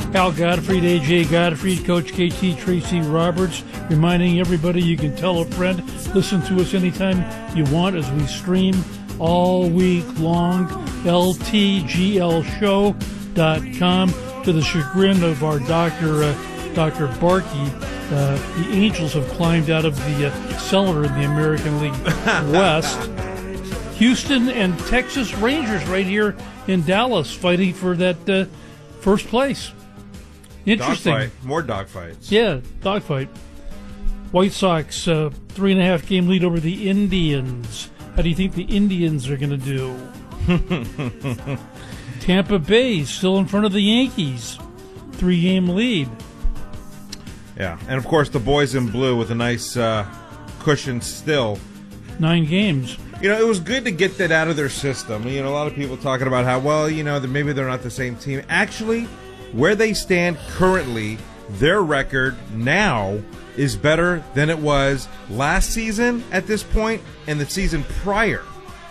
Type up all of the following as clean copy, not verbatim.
Al Gottfried, AJ Gottfried, Coach KT, Tracy Roberts, reminding everybody you can tell a friend. Listen to us anytime you want as we stream all week long. LTGLshow.com. To the chagrin of our Dr. Barkey, the Angels have climbed out of the cellar in the American League West. Houston and Texas Rangers right here in Dallas fighting for that first place. Interesting. Dogfight. More dogfights. Yeah, dogfight. White Sox, 3.5 game lead over the Indians. How do you think the Indians are going to do? Tampa Bay still in front of the Yankees. 3-game lead. Yeah, and of course the boys in blue with a nice cushion still. 9 games. You know, it was good to get that out of their system. You know, a lot of people talking about how, well, you know, that maybe they're not the same team. Actually, where they stand currently, their record now is better than it was last season at this point and the season prior.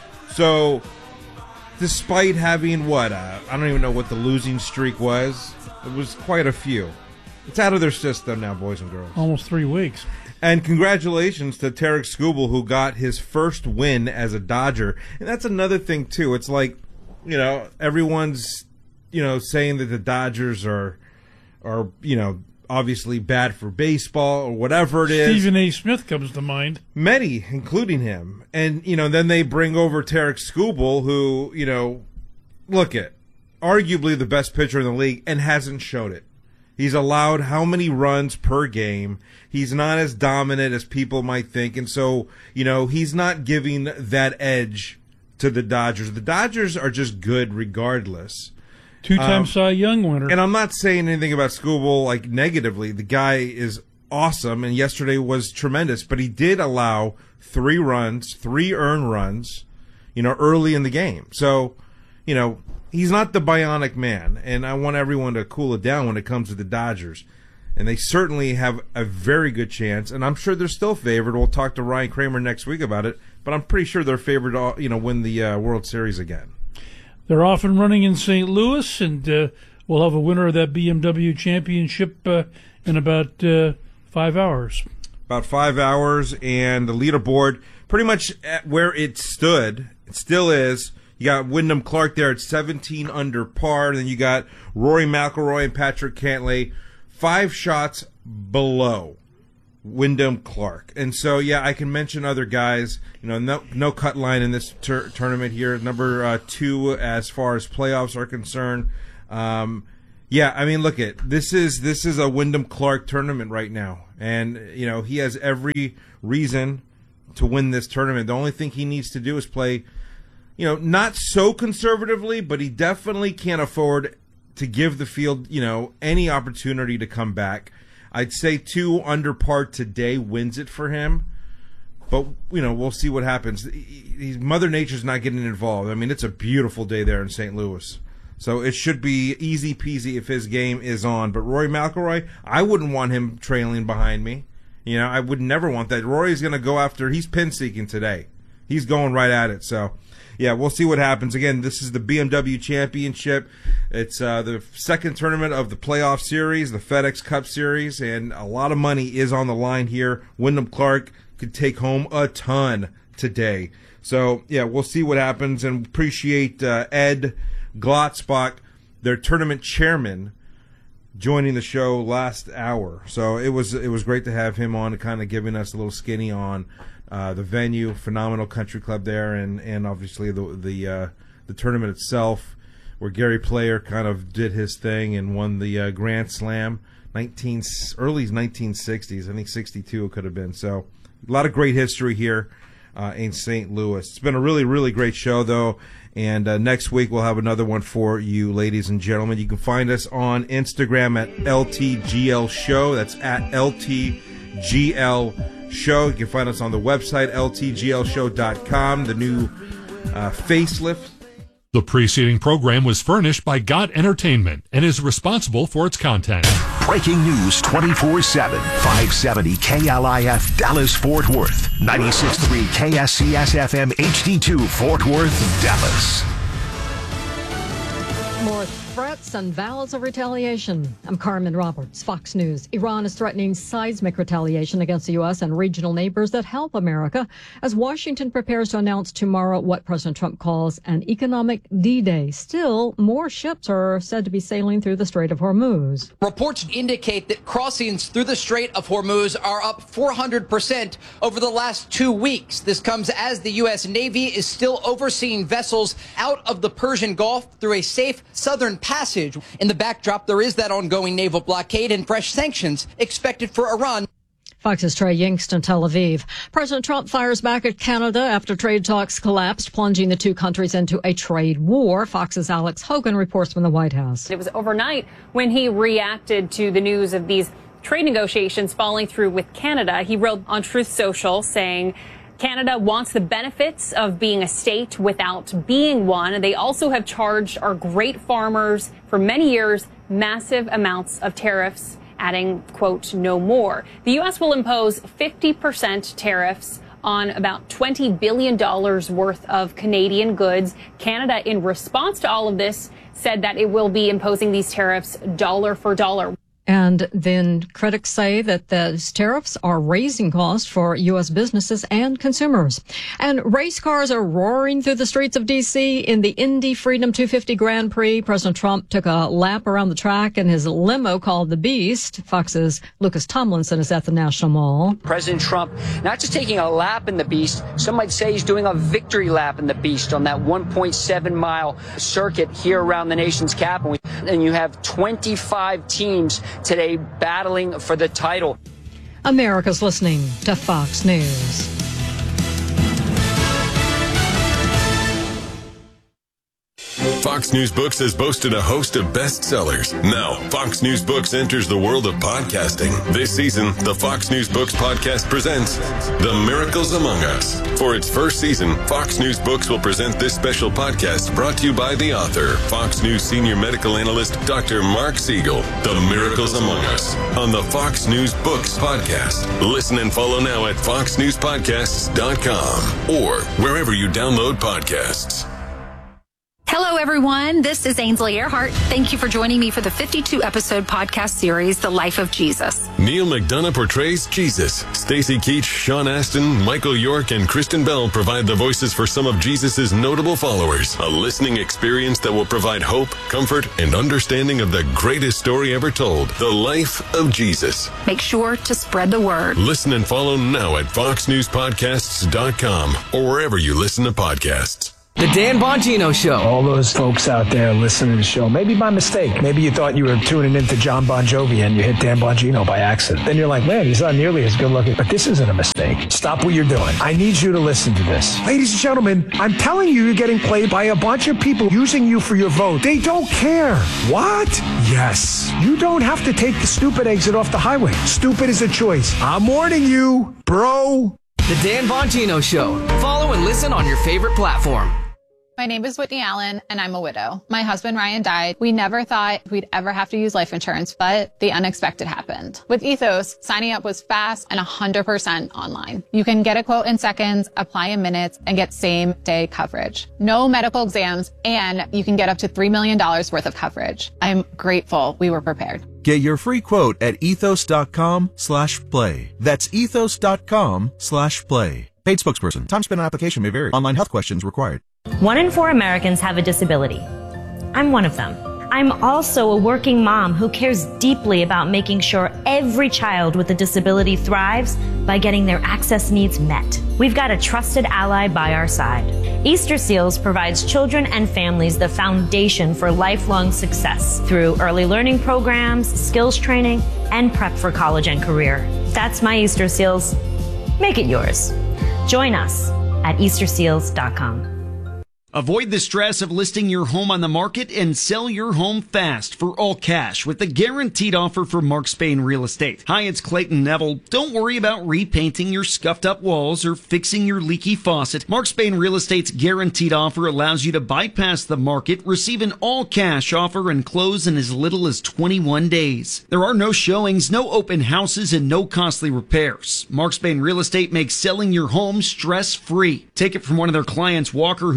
So, despite having I don't even know what the losing streak was. It was quite a few. It's out of their system now, boys and girls. Almost 3 weeks. And congratulations to Tarek Skubal, who got his first win as a Dodger. And that's another thing, too. It's like, you know, everyone's, you know, saying that the Dodgers are you know, obviously bad for baseball or whatever it is. Stephen A. Smith comes to mind. Many, including him. And, you know, then they bring over Tarek Skubal, who, you know, look at, arguably the best pitcher in the league and hasn't showed it. He's allowed how many runs per game. He's not as dominant as people might think. And so, you know, he's not giving that edge to the Dodgers. The Dodgers are just good regardless. 2-time Cy Young winner. And I'm not saying anything about Skubal, like, negatively. The guy is awesome, and yesterday was tremendous. But he did allow 3 runs, 3 earned runs, you know, early in the game. So, you know, he's not the bionic man, and I want everyone to cool it down when it comes to the Dodgers. And they certainly have a very good chance, and I'm sure they're still favored. We'll talk to Ryan Kramer next week about it, but I'm pretty sure they're favored to, you know, win the World Series again. They're off and running in St. Louis, and we'll have a winner of that BMW championship in about 5 hours. About 5 hours, and the leaderboard pretty much at where it stood. It still is. You got Wyndham Clark there at 17 under par. Then you got Rory McIlroy and Patrick Cantlay 5 shots below Wyndham Clark. And so, yeah, I can mention other guys. You know, no cut line in this tournament here. Number 2 as far as playoffs are concerned. Yeah, I mean, look at this is a Wyndham Clark tournament right now, and you know he has every reason to win this tournament. The only thing he needs to do is play, you know, not so conservatively, but he definitely can't afford to give the field, you know, any opportunity to come back. I'd say 2 under par today wins it for him, but you know we'll see what happens. Mother Nature's not getting involved. I mean, it's a beautiful day there in St. Louis. So it should be easy peasy if his game is on. But Rory McIlroy, I wouldn't want him trailing behind me. You know, I would never want that. Rory's going to go after, he's pin seeking today. He's going right at it. So, yeah, we'll see what happens. Again, this is the BMW Championship. It's the second tournament of the playoff series, the FedEx Cup Series, and a lot of money is on the line here. Wyndham Clark could take home a ton today. So, yeah, we'll see what happens, and appreciate Ed Glotzbach, their tournament chairman, joining the show last hour. So it was great to have him on, kind of giving us a little skinny on the venue, phenomenal country club there, and obviously the tournament itself, where Gary Player kind of did his thing and won the Grand Slam, early 1960s. I think 62 it could have been. So a lot of great history here in St. Louis. It's been a really, really great show, though. And next week we'll have another one for you, ladies and gentlemen. You can find us on Instagram at LTGL Show. That's at LTGL Show. You can find us on the website, LTGLshow.com, the new facelift. The preceding program was furnished by God Entertainment and is responsible for its content. Breaking news 24/7. 570 KLIF Dallas-Fort Worth. 96.3 KSCS-FM HD2 Fort Worth, Dallas. More threats and vows of retaliation. I'm Carmen Roberts, Fox News. Iran is threatening seismic retaliation against the U.S. and regional neighbors that help America as Washington prepares to announce tomorrow what President Trump calls an economic D-Day. Still, more ships are said to be sailing through the Strait of Hormuz. Reports indicate that crossings through the Strait of Hormuz are up 400% over the last 2 weeks. This comes as the U.S. Navy is still overseeing vessels out of the Persian Gulf through a safe southern passage. In the backdrop, there is that ongoing naval blockade and fresh sanctions expected for Iran. Fox's Trey Yingst in Tel Aviv. President Trump fires back at Canada after trade talks collapsed, plunging the two countries into a trade war. Fox's Alex Hogan reports from the White House. It was overnight when he reacted to the news of these trade negotiations falling through with Canada. He wrote on Truth Social saying, Canada wants the benefits of being a state without being one. And they also have charged our great farmers for many years massive amounts of tariffs, adding, quote, no more. The U.S. will impose 50% tariffs on about $20 billion worth of Canadian goods. Canada, in response to all of this, said that it will be imposing these tariffs dollar for dollar. And then critics say that those tariffs are raising costs for U.S. businesses and consumers. And race cars are roaring through the streets of D.C. in the Indy Freedom 250 Grand Prix. President Trump took a lap around the track in his limo called the Beast. Fox's Lucas Tomlinson is at the National Mall. President Trump not just taking a lap in the Beast, some might say he's doing a victory lap in the Beast on that 1.7-mile circuit here around the nation's capital. And you have 25 teams today battling for the title. America's listening to Fox News. Fox News Books has boasted a host of bestsellers. Now, Fox News Books enters the world of podcasting. This season, the Fox News Books podcast presents The Miracles Among Us. For its first season, Fox News Books will present this special podcast brought to you by the author, Fox News senior medical analyst, Dr. Mark Siegel. The Miracles Among Us on the Fox News Books podcast. Listen and follow now at foxnewspodcasts.com or wherever you download podcasts. Hello, everyone. This is Ainsley Earhart. Thank you for joining me for the 52-episode podcast series, The Life of Jesus. Neil McDonough portrays Jesus. Stacey Keach, Sean Astin, Michael York, and Kristen Bell provide the voices for some of Jesus' notable followers. A listening experience that will provide hope, comfort, and understanding of the greatest story ever told, The Life of Jesus. Make sure to spread the word. Listen and follow now at foxnewspodcasts.com or wherever you listen to podcasts. The Dan Bongino Show. All those folks out there listening to the show, maybe by mistake. Maybe you thought you were tuning into John Bon Jovi and you hit Dan Bongino by accident. Then you're like, man, he's not nearly as good looking. But this isn't a mistake. Stop what you're doing. I need you to listen to this. Ladies and gentlemen, I'm telling you, you're getting played by a bunch of people using you for your vote. They don't care. What? Yes. You don't have to take the stupid exit off the highway. Stupid is a choice. I'm warning you, bro. The Dan Bongino Show. Follow and listen on your favorite platform. My name is Whitney Allen, and I'm a widow. My husband, Ryan, died. We never thought we'd ever have to use life insurance, but the unexpected happened. With Ethos, signing up was fast and 100% online. You can get a quote in seconds, apply in minutes, and get same-day coverage. No medical exams, and you can get up to $3 million worth of coverage. I'm grateful we were prepared. Get your free quote at ethos.com/play. That's ethos.com/play. Paid spokesperson. Time spent on application may vary. Online health questions required. 1 in 4 Americans have a disability. I'm one of them. I'm also a working mom who cares deeply about making sure every child with a disability thrives by getting their access needs met. We've got a trusted ally by our side. Easter Seals provides children and families the foundation for lifelong success through early learning programs, skills training, and prep for college and career. That's my Easter Seals. Make it yours. Join us at easterseals.com. Avoid the stress of listing your home on the market and sell your home fast for all cash with the guaranteed offer for Mark Spain Real Estate. Hi, it's Clayton Neville. Don't worry about repainting your scuffed up walls or fixing your leaky faucet. Mark Spain Real Estate's guaranteed offer allows you to bypass the market, receive an all cash offer, and close in as little as 21 days. There are no showings, no open houses, and no costly repairs. Mark Spain Real Estate makes selling your home stress free. Take it from one of their clients, Walker, who said Mark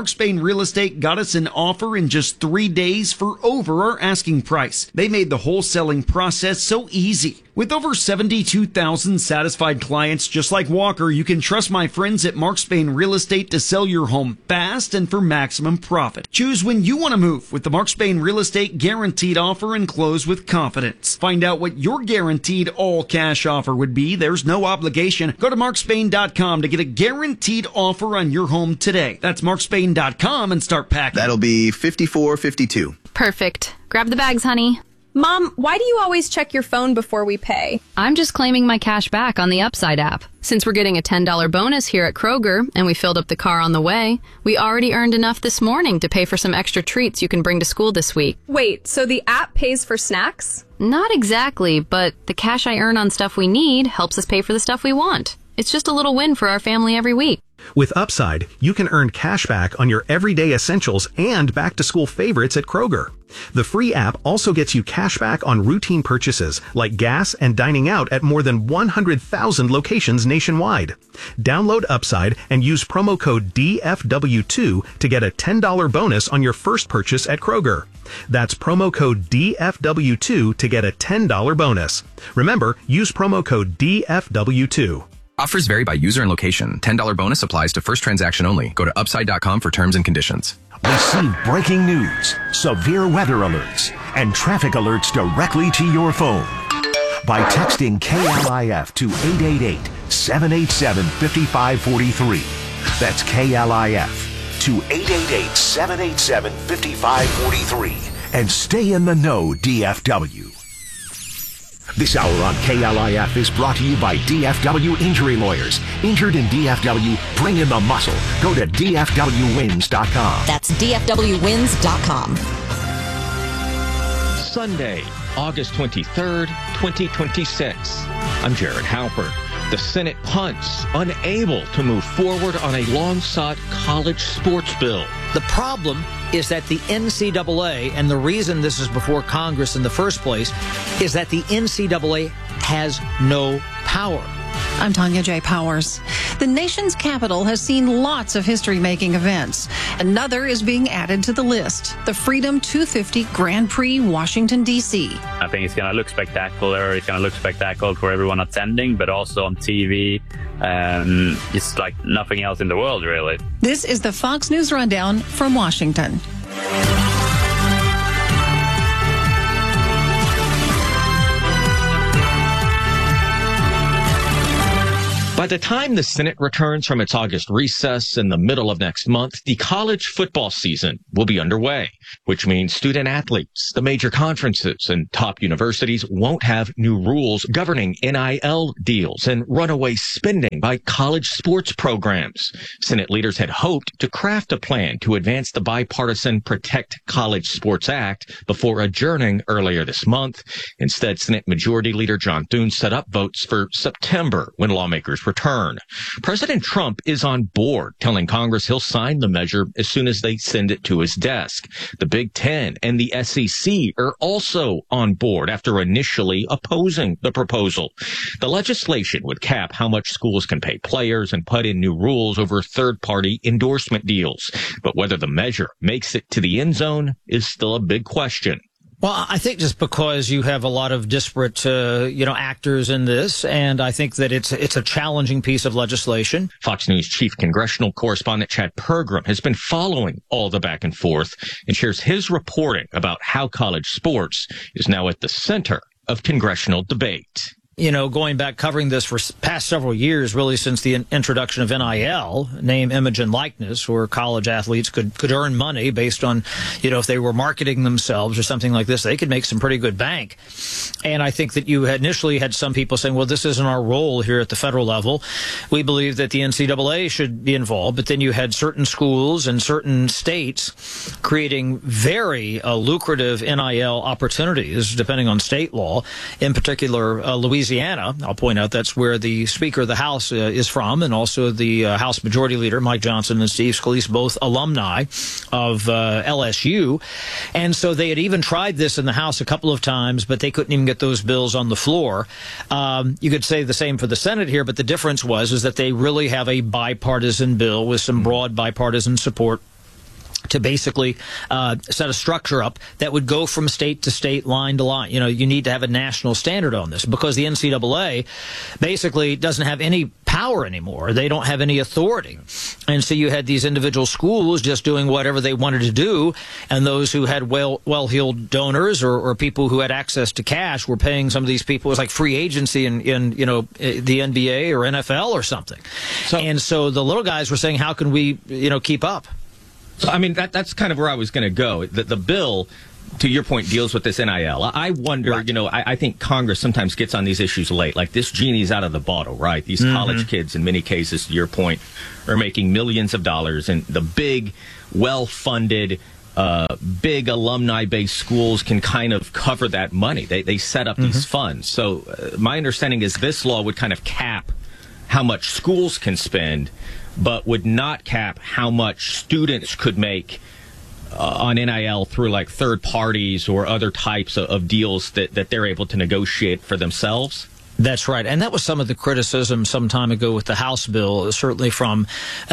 Mark Spain Real Estate got us an offer in just 3 days for over our asking price. They made the wholesaling process so easy. With over 72,000 satisfied clients just like Walker, you can trust my friends at Mark Spain Real Estate to sell your home fast and for maximum profit. Choose when you want to move with the Mark Spain Real Estate Guaranteed Offer and close with confidence. Find out what your guaranteed all-cash offer would be. There's no obligation. Go to markspain.com to get a guaranteed offer on your home today. That's markspain.com and start packing. That'll be $54.52. Perfect. Grab the bags, honey. Mom, why do you always check your phone before we pay? I'm just claiming my cash back on the Upside app. Since we're getting a $10 bonus here at Kroger, and we filled up the car on the way, we already earned enough this morning to pay for some extra treats you can bring to school this week. Wait, so the app pays for snacks? Not exactly, but the cash I earn on stuff we need helps us pay for the stuff we want. It's just a little win for our family every week. With Upside, you can earn cash back on your everyday essentials and back-to-school favorites at Kroger. The free app also gets you cash back on routine purchases like gas and dining out at more than 100,000 locations nationwide. Download Upside and use promo code DFW2 to get a $10 bonus on your first purchase at Kroger. That's promo code DFW2 to get a $10 bonus. Remember, use promo code DFW2. Offers vary by user and location. $10 bonus applies to first transaction only. Go to upside.com for terms and conditions. Receive breaking news, severe weather alerts, and traffic alerts directly to your phone by texting KLIF to 888-787-5543. That's KLIF to 888-787-5543. And stay in the know, DFW. This hour on KLIF is brought to you by DFW Injury Lawyers. Injured in DFW, bring in the muscle. Go to DFWwins.com. That's DFWwins.com. Sunday, August 23rd, 2026. I'm Jared Halpern. The Senate punts, unable to move forward on a long-sought college sports bill. The problem is that the NCAA, and the reason this is before Congress in the first place, is that the NCAA has no power. I'm Tanya J. Powers. The nation's capital has seen lots of history-making events. Another is being added to the list, the Freedom 250 Grand Prix Washington, D.C. I think it's going to look spectacular. It's going to look spectacular for everyone attending, but also on TV. It's like nothing else in the world, really. This is the Fox News Rundown from Washington. By the time the Senate returns from its August recess in the middle of next month, the college football season will be underway, which means student athletes, the major conferences, and top universities won't have new rules governing NIL deals and runaway spending by college sports programs. Senate leaders had hoped to craft a plan to advance the bipartisan Protect College Sports Act before adjourning earlier this month. Instead, Senate Majority Leader John Thune set up votes for September when lawmakers return. President Trump is on board, telling Congress he'll sign the measure as soon as they send it to his desk. The Big Ten and the SEC are also on board after initially opposing the proposal. The legislation would cap how much schools can pay players and put in new rules over third-party endorsement deals. But whether the measure makes it to the end zone is still a big question. Well, I think just because you have a lot of disparate, actors in this, and I think that it's a challenging piece of legislation. Fox News chief congressional correspondent Chad Pergram has been following all the back and forth and shares his reporting about how college sports is now at the center of congressional debate. Going back covering this for past several years, really since the introduction of NIL, name, image, and likeness, where college athletes could earn money based on, if they were marketing themselves or something like this, they could make some pretty good bank. And I think that you had initially had some people saying, well, this isn't our role here at the federal level. We believe that the NCAA should be involved. But then you had certain schools and certain states creating very lucrative NIL opportunities, depending on state law, in particular Louisiana. I'll point out that's where the Speaker of the House is from, and also the House Majority Leader, Mike Johnson and Steve Scalise, both alumni of LSU. And so they had even tried this in the House a couple of times, but they couldn't even get those bills on the floor. You could say the same for the Senate here, but the difference is that they really have a bipartisan bill with some broad bipartisan support to basically set a structure up that would go from state to state, line to line. You need to have a national standard on this because the NCAA basically doesn't have any power anymore. They don't have any authority. And so you had these individual schools just doing whatever they wanted to do, and those who had well-heeled donors or people who had access to cash were paying some of these people. It was like free agency in the NBA or NFL or something. And so the little guys were saying, how can we keep up? So, I mean, that's kind of where I was going to go. The bill, to your point, deals with this NIL. I wonder, I think Congress sometimes gets on these issues late. Like, this genie's out of the bottle, right? These college kids, in many cases, to your point, are making millions of dollars. And the big, well-funded, big alumni-based schools can kind of cover that money. They set up these funds. So my understanding is this law would kind of cap how much schools can spend, but would not cap how much students could make on NIL through like third parties or other types of deals that they're able to negotiate for themselves. That's right. And that was some of the criticism some time ago with the House bill, certainly from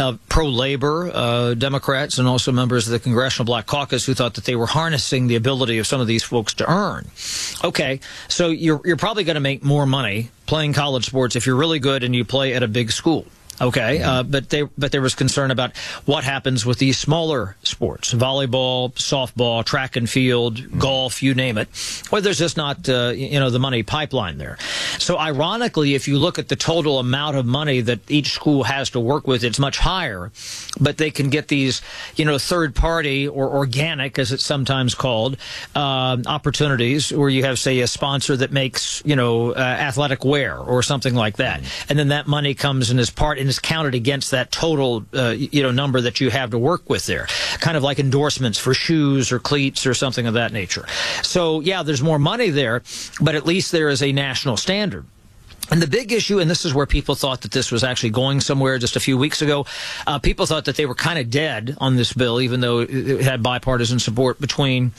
pro-labor Democrats and also members of the Congressional Black Caucus who thought that they were harnessing the ability of some of these folks to earn. Okay, so you're probably going to make more money playing college sports if you're really good and you play at a big school. Okay, but there was concern about what happens with these smaller sports, volleyball, softball, track and field, golf, you name it, where there's just not, the money pipeline there. So ironically, if you look at the total amount of money that each school has to work with, it's much higher, but they can get these, third party or organic, as it's sometimes called, opportunities where you have, say, a sponsor that makes, athletic wear or something like that. And then that money comes in as part and is counted against that total, number that you have to work with there. Kind of like endorsements for shoes or cleats or something of that nature. So, yeah, there's more money there, but at least there is a national standard. And the big issue, and this is where people thought that this was actually going somewhere just a few weeks ago, people thought that they were kind of dead on this bill, even though it had bipartisan support between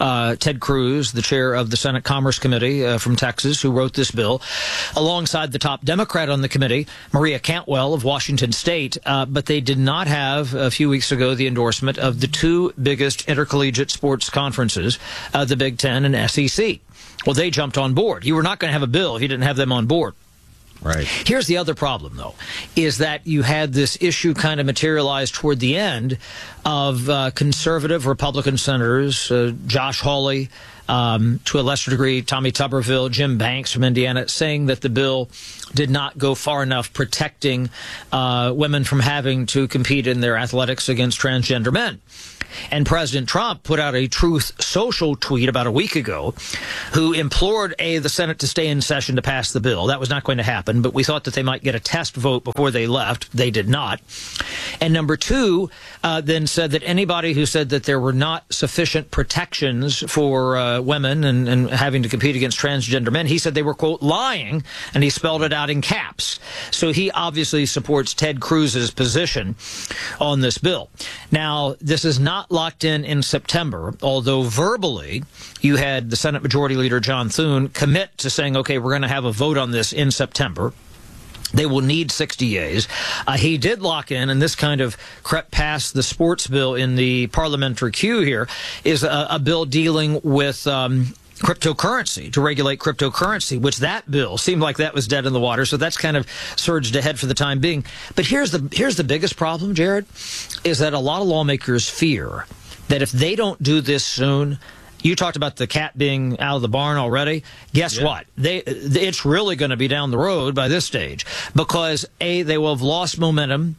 Ted Cruz, the chair of the Senate Commerce Committee from Texas, who wrote this bill, alongside the top Democrat on the committee, Maria Cantwell of Washington State. But they did not have, a few weeks ago, the endorsement of the two biggest intercollegiate sports conferences, the Big Ten and SEC. Well, they jumped on board. You were not going to have a bill if you didn't have them on board. Right. Here's the other problem, though, is that you had this issue kind of materialize toward the end of conservative Republican senators, Josh Hawley, to a lesser degree, Tommy Tuberville, Jim Banks from Indiana, saying that the bill did not go far enough protecting women from having to compete in their athletics against transgender men. And President Trump put out a Truth Social tweet about a week ago who implored, the Senate to stay in session to pass the bill. That was not going to happen, but we thought that they might get a test vote before they left. They did not. And number two, then said that anybody who said that there were not sufficient protections for women and having to compete against transgender men, he said they were, quote, lying, and he spelled it out in caps. So he obviously supports Ted Cruz's position on this bill. Now, this is not locked in September, although verbally you had the Senate Majority Leader John Thune commit to saying, okay, we're going to have a vote on this in September. They will need 60 yeas. He did lock in, and this kind of crept past the sports bill in the parliamentary queue here, is a bill dealing with cryptocurrency, to regulate cryptocurrency, which that bill seemed like that was dead in the water. So that's kind of surged ahead for the time being. But here's the biggest problem, Jared, is that a lot of lawmakers fear that if they don't do this soon, you talked about the cat being out of the barn already. Guess what? It's really going to be down the road by this stage because, they will have lost momentum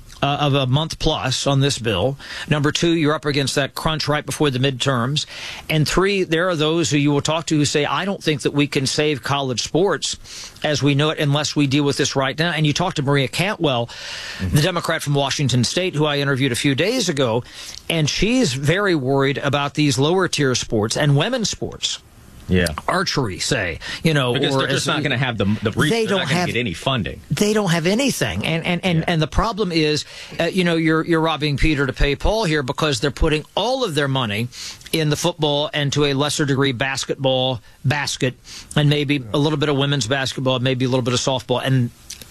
of a month plus on this bill. Number two, you're up against that crunch right before the midterms. And three, there are those who you will talk to who say, I don't think that we can save college sports as we know it unless we deal with this right now. And you talked to Maria Cantwell, the Democrat from Washington State, who I interviewed a few days ago, and she's very worried about these lower tier sports and women's sports. Yeah, archery, say, because or they're just not going to have the reach. They don't have get any funding. They don't have anything, and the problem is, you're robbing Peter to pay Paul here because they're putting all of their money in the football and to a lesser degree basketball basket, and maybe a little bit of women's basketball, maybe a little bit of softball, and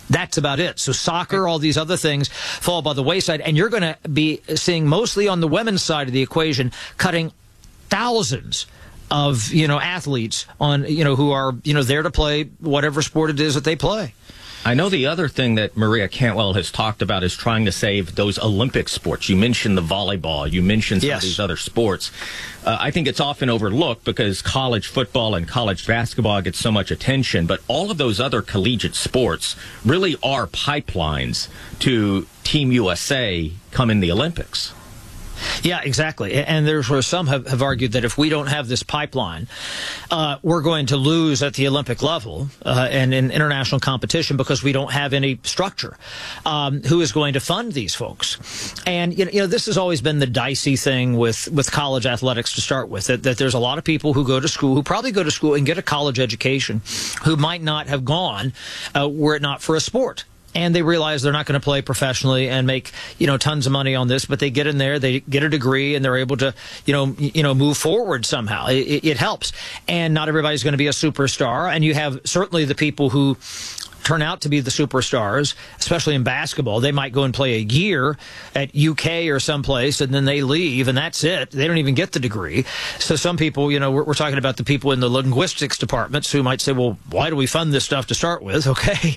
That's about it. So soccer, all these other things fall by the wayside. And you're going to be seeing mostly on the women's side of the equation cutting thousands of, athletes on, who are, there to play whatever sport it is that they play. I know the other thing that Maria Cantwell has talked about is trying to save those Olympic sports. You mentioned the volleyball. You mentioned some of these other sports. I think it's often overlooked because college football and college basketball get so much attention, but all of those other collegiate sports really are pipelines to Team USA come in the Olympics. Yeah, exactly. And there's where some have argued that if we don't have this pipeline, we're going to lose at the Olympic level and in international competition because we don't have any structure. Who is going to fund these folks? And, this has always been the dicey thing with college athletics to start with, that there's a lot of people who go to school, who probably go to school and get a college education, who might not have gone were it not for a sport. And they realize they're not going to play professionally and make, tons of money on this, but they get in there, they get a degree, and they're able to, move forward somehow. It helps. And not everybody's going to be a superstar. And you have certainly the people who turn out to be the superstars, especially in basketball. They might go and play a year at UK or someplace, and then they leave, and that's it. They don't even get the degree. So some people, we're talking about the people in the linguistics departments who might say, well, why do we fund this stuff to start with? Okay.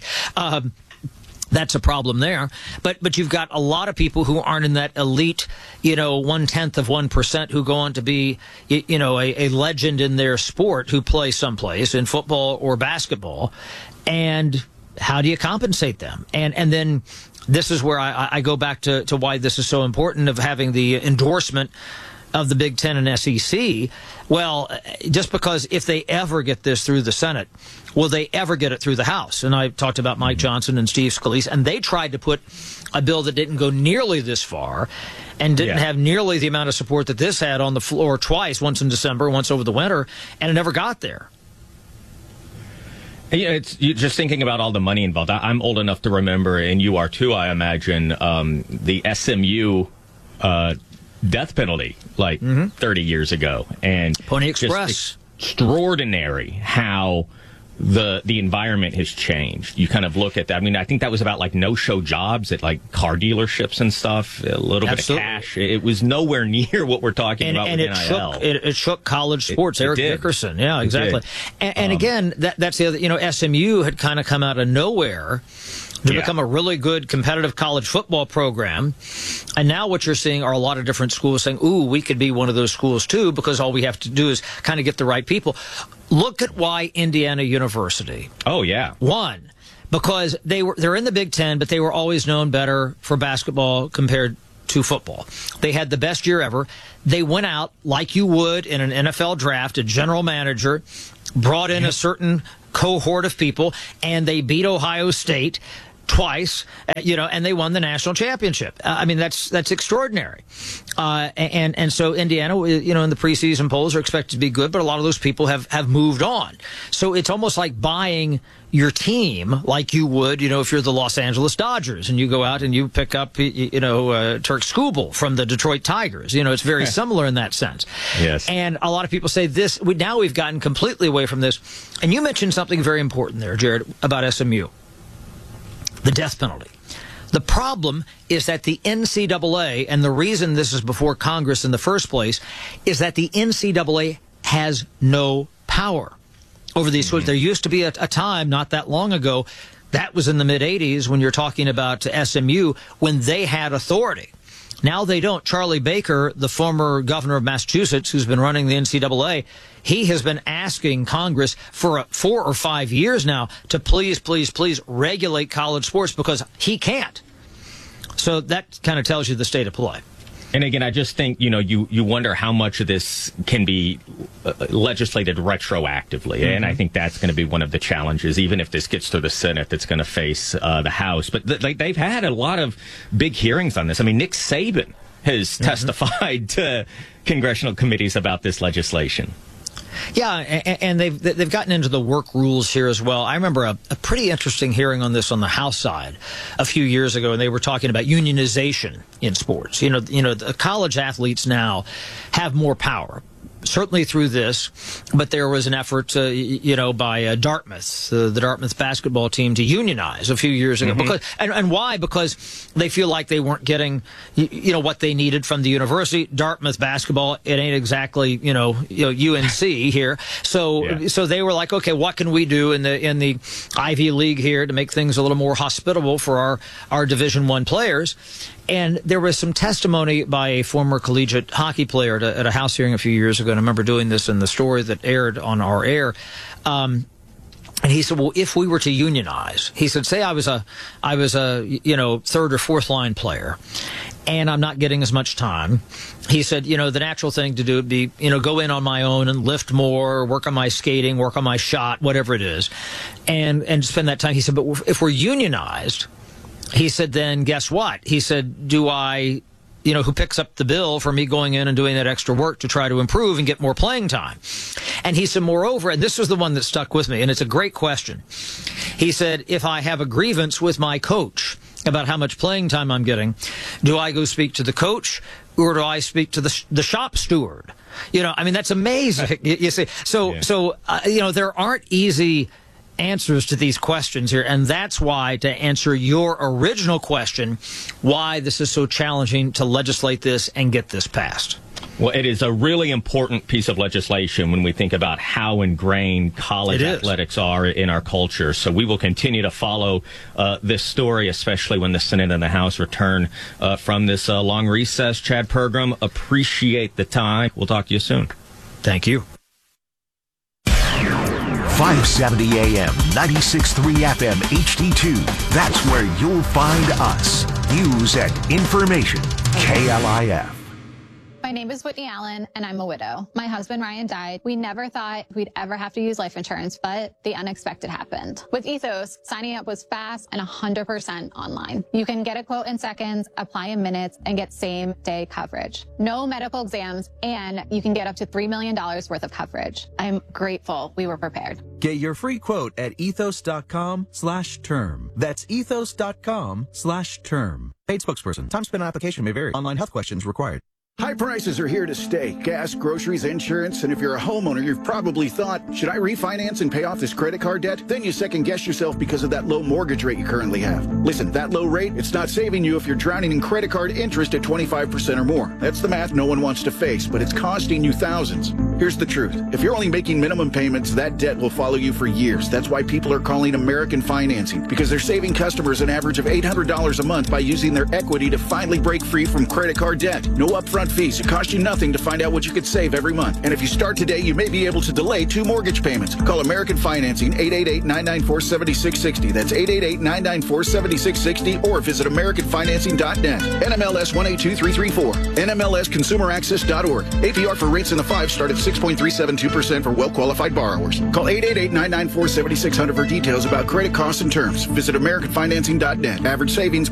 That's a problem there. But you've got a lot of people who aren't in that elite, 1/10 of 1% who go on to be, a legend in their sport who play someplace in football or basketball. And how do you compensate them? And then this is where I go back to why this is so important of having the endorsement of the Big Ten and SEC. Well, just because if they ever get this through the Senate, will they ever get it through the House? And I talked about Mike Johnson and Steve Scalise, and they tried to put a bill that didn't go nearly this far and didn't have nearly the amount of support that this had on the floor twice, once in December, once over the winter, and it never got there. It's just thinking about all the money involved. I'm old enough to remember, and you are too, I imagine, the SMU death penalty 30 years ago, and Pony Express. Just extraordinary how the environment has changed. You kind of look at that. I mean, I think that was about no-show jobs at car dealerships and stuff. A little bit of cash. It was nowhere near what we're talking about with NIL. It shook college sports. Eric Dickerson. Yeah, exactly. And again, that's the other. SMU had kind of come out of nowhere to become a really good competitive college football program. And now what you're seeing are a lot of different schools saying, ooh, we could be one of those schools too, because all we have to do is kind of get the right people. Look at why Indiana University. Oh, yeah. Won. Because they're in the Big Ten, but they were always known better for basketball compared to football. They had the best year ever. They went out like you would in an NFL draft, a general manager, brought in a certain cohort of people, and they beat Ohio State twice, and they won the national championship. I mean, that's extraordinary. And so Indiana, in the preseason polls are expected to be good, but a lot of those people have moved on. So it's almost like buying your team like you would, if you're the Los Angeles Dodgers and you go out and you pick up, Turk Skubal from the Detroit Tigers. It's very similar in that sense. Yes. And a lot of people say now we've gotten completely away from this. And you mentioned something very important there, Jared, about SMU. The death penalty. The problem is that the NCAA, and the reason this is before Congress in the first place, is that the NCAA has no power over these schools. There used to be a time not that long ago, that was in the mid-'80s when you're talking about SMU, when they had authority. Now they don't. Charlie Baker, the former governor of Massachusetts, who's been running the NCAA, he has been asking Congress for 4 or 5 years now to please, please, please regulate college sports because he can't. So that kind of tells you the state of play. And again, I just think, you wonder how much of this can be legislated retroactively. Mm-hmm. And I think that's going to be one of the challenges, even if this gets to the Senate, that's going to face the House. But they've had a lot of big hearings on this. I mean, Nick Saban has testified to congressional committees about this legislation. Yeah, and they've gotten into the work rules here as well. I remember a pretty interesting hearing on this on the House side a few years ago, and they were talking about unionization in sports. The college athletes now have more power. certainly through this, but there was an effort, by Dartmouth, the Dartmouth basketball team, to unionize a few years ago. And why? Because they feel like they weren't getting, what they needed from the university. Dartmouth basketball, it ain't exactly, UNC here. So they were like, okay, what can we do in the Ivy League here to make things a little more hospitable for our Division I players? And there was some testimony by a former collegiate hockey player at a House hearing a few years ago, and I remember doing this in the story that aired on our air. And he said, well, if we were to unionize, he said, say I was a third or fourth line player, and I'm not getting as much time. He said, the natural thing to do would be, go in on my own and lift more, work on my skating, work on my shot, whatever it is, and spend that time. He said, but if we're unionized, he said, then guess what? He said, do I, who picks up the bill for me going in and doing that extra work to try to improve and get more playing time? And he said, moreover, and this was the one that stuck with me, and it's a great question. He said, if I have a grievance with my coach about how much playing time I'm getting, do I go speak to the coach or do I speak to the shop steward? That's amazing. You see, so there aren't easy answers to these questions here, and that's why, to answer your original question, why this is so challenging to legislate this and get this passed. Well, it is a really important piece of legislation when we think about how ingrained college athletics are in our culture. So we will continue to follow this story, especially when the Senate and the House return from this long recess. Chad Pergram, appreciate the time. We'll talk to you soon. Thank you. 570 AM, 96.3 FM, HD2. That's where you'll find us. News and information. KLIF. My name is Whitney Allen, and I'm a widow. My husband, Ryan, died. We never thought we'd ever have to use life insurance, but the unexpected happened. With Ethos, signing up was fast and 100% online. You can get a quote in seconds, apply in minutes, and get same-day coverage. No medical exams, and you can get up to $3 million worth of coverage. I'm grateful we were prepared. Get your free quote at ethos.com/term. That's ethos.com/term. Paid spokesperson. Time spent on application may vary. Online health questions required. High prices are here to stay. Gas, groceries, insurance, and if you're a homeowner, you've probably thought, should I refinance and pay off this credit card debt? Then you second guess yourself because of that low mortgage rate you currently have. Listen, that low rate, it's not saving you if you're drowning in credit card interest at 25% or more. That's the math no one wants to face, but it's costing you thousands. Here's the truth. If you're only making minimum payments, that debt will follow you for years. That's why people are calling American Financing, because they're saving customers an average of $800 a month by using their equity to finally break free from credit card debt. No upfront fees. It costs you nothing to find out what you could save every month. And if you start today, you may be able to delay 2 mortgage payments. Call American Financing, 888-994-7660. That's 888-994-7660, or visit AmericanFinancing.net. NMLS 182334. NMLSConsumerAccess.org. APR for rates in the 5 start at 6.372% for well-qualified borrowers. Call 888-994-7600 for details about credit costs and terms. Visit AmericanFinancing.net. Average savings